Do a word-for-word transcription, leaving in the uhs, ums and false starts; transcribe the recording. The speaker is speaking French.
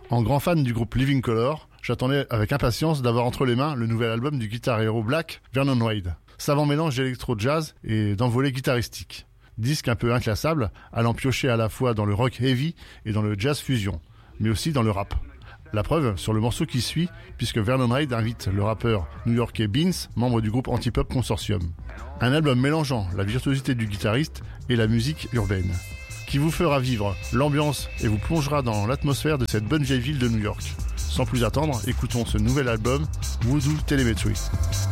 En grand fan du groupe Living Colour, j'attendais avec impatience d'avoir entre les mains le nouvel album du guitar héros Black, Vernon Wade. Savant mélange d'électro-jazz et d'envolée guitaristique. Disque un peu inclassable, allant piocher à la fois dans le rock heavy et dans le jazz fusion, mais aussi dans le rap. La preuve sur le morceau qui suit, puisque Vernon Wade invite le rappeur new-yorkais Beans, membre du groupe anti-pop Consortium. Un album mélangeant la virtuosité du guitariste et la musique urbaine, qui vous fera vivre l'ambiance et vous plongera dans l'atmosphère de cette bonne vieille ville de New York. Sans plus attendre, écoutons ce nouvel album, Voodoo Telemetry.